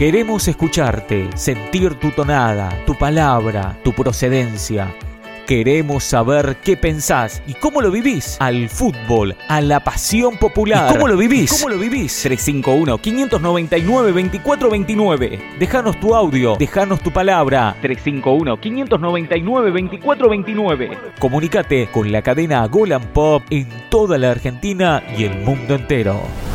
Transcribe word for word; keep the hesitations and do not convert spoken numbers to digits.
Queremos escucharte, sentir tu tonada, tu palabra, tu procedencia. Queremos saber qué pensás y cómo lo vivís al fútbol, a la pasión popular. ¿Y cómo lo vivís? ¿Cómo lo vivís? tres cinco uno, cinco nueve nueve, dos cuatro dos nueve. Déjanos tu audio, déjanos tu palabra. tres cinco uno, cinco nueve nueve, dos cuatro dos nueve. Comunícate con la cadena Golan Pop en toda la Argentina y el mundo entero.